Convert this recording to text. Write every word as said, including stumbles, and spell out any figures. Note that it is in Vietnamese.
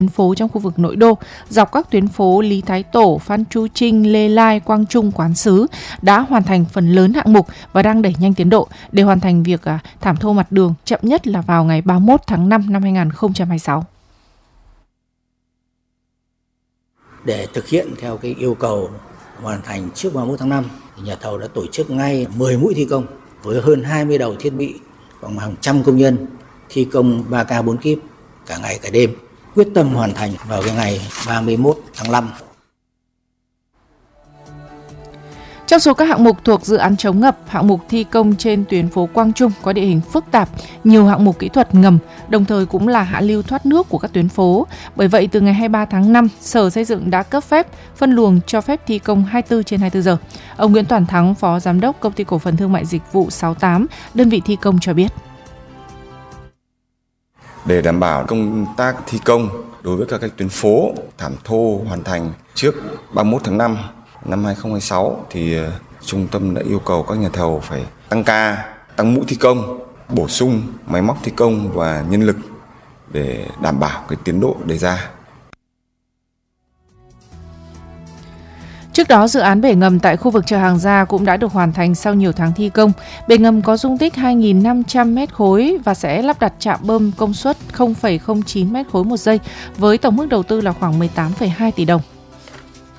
tuyến phố trong khu vực nội đô, dọc các tuyến phố Lý Thái Tổ, Phan Chu Trinh, Lê Lai, Quang Trung, Quán Sứ đã hoàn thành phần lớn hạng mục và đang đẩy nhanh tiến độ để hoàn thành việc thảm thô mặt đường chậm nhất là vào ngày ba mươi mốt tháng năm năm hai nghìn không trăm hai mươi sáu. Để thực hiện theo cái yêu cầu hoàn thành trước ba mươi mốt tháng năm, thì nhà thầu đã tổ chức ngay mười mũi thi công với hơn hai mươi đầu thiết bị, khoảng hàng trăm công nhân thi công ba ca bốn kíp cả ngày cả đêm, quyết tâm hoàn thành vào cái ngày ba mươi mốt tháng năm. Trong số các hạng mục thuộc dự án chống ngập, hạng mục thi công trên tuyến phố Quang Trung có địa hình phức tạp, nhiều hạng mục kỹ thuật ngầm, đồng thời cũng là hạ lưu thoát nước của các tuyến phố. Bởi vậy, từ ngày hai mươi ba tháng năm, Sở Xây dựng đã cấp phép phân luồng cho phép thi công hai mươi tư trên hai mươi tư giờ. Ông Nguyễn Toàn Thắng, Phó Giám đốc Công ty Cổ phần Thương mại Dịch vụ sáu mươi tám, đơn vị thi công cho biết. Để đảm bảo công tác thi công đối với các tuyến phố thảm thô hoàn thành trước ba mươi mốt tháng năm năm hai nghìn không trăm hai mươi sáu thì trung tâm đã yêu cầu các nhà thầu phải tăng ca, tăng mũi thi công, bổ sung máy móc thi công và nhân lực để đảm bảo cái tiến độ đề ra. Trước đó, dự án bể ngầm tại khu vực chợ Hàng Gia cũng đã được hoàn thành sau nhiều tháng thi công. Bể ngầm có dung tích hai nghìn năm trăm mét khối và sẽ lắp đặt trạm bơm công suất không phẩy không chín mét khối một giây với tổng mức đầu tư là khoảng mười tám phẩy hai tỷ đồng.